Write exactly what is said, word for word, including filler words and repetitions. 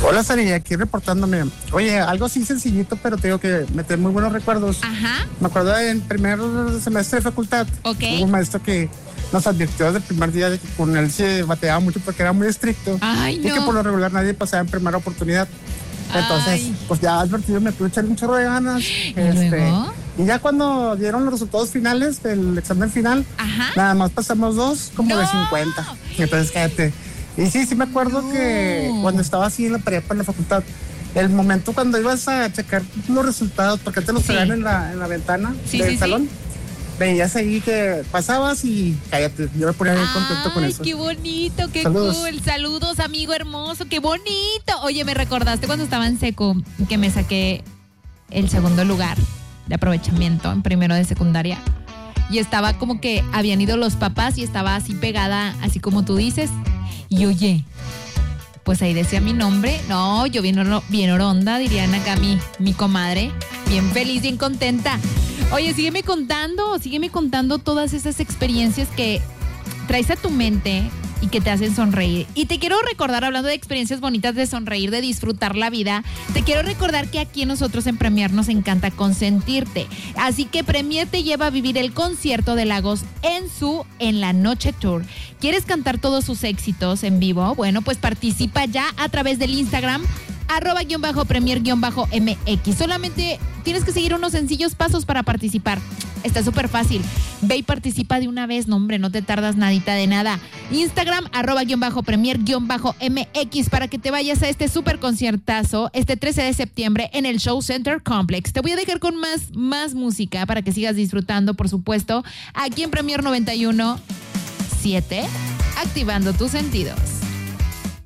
Hola, Sari, aquí reportándome. Oye, algo así sencillito, pero te digo que me trae muy buenos recuerdos. Ajá. Me acuerdo en primer semestre de facultad, Ok. hubo un maestro que nos advirtió desde el primer día de que con él se bateaba mucho porque era muy estricto. Ay, y no. que por lo regular nadie pasaba en primera oportunidad. Entonces, Ay. pues ya advertido, me pude echar un chorro de ganas. ¿Y este, luego? Y ya cuando dieron los resultados finales del examen final, Ajá. nada más pasamos dos, como ¡No! de cincuenta. Entonces, cállate. Y sí, sí me acuerdo No. que cuando estaba así en la prepa, en la facultad, el momento cuando ibas a checar los resultados, porque te los Sí. traían en la, en la ventana Sí, del sí, sí. salón, veías ahí que pasabas y cállate, yo me ponía bien contento con Ay, eso. qué bonito, qué Saludos. cool. Saludos, amigo hermoso, qué bonito. Oye, me recordaste cuando estaba en seco que me saqué el segundo lugar de aprovechamiento en primero de secundaria. Y estaba como que habían ido los papás y estaba así pegada, así como tú dices. Y oye, pues ahí decía mi nombre. No, yo bien, oro- bien oronda, dirían acá mi, mi comadre. Bien feliz, bien contenta. Oye, sígueme contando, sígueme contando todas esas experiencias que traes a tu mente y que te hacen sonreír. Y te quiero recordar, hablando de experiencias bonitas de sonreír, de disfrutar la vida, te quiero recordar que aquí nosotros en Premier nos encanta consentirte. Así que Premier te lleva a vivir el concierto de Lagos en su En la Noche Tour. ¿Quieres cantar todos sus éxitos en vivo? Bueno, pues participa ya a través del Instagram arroba guión bajo premier guión bajo mx. Solamente tienes que seguir unos sencillos pasos para participar. Está súper fácil. Ve y participa de una vez, no hombre, no te tardas nadita de nada. Instagram arroba guión bajo premier guión bajo mx para que te vayas a este súper conciertazo este trece de septiembre en el Show Center Complex. Te voy a dejar con más, más música para que sigas disfrutando, por supuesto, aquí en Premier noventa y uno punto siete, activando tus sentidos.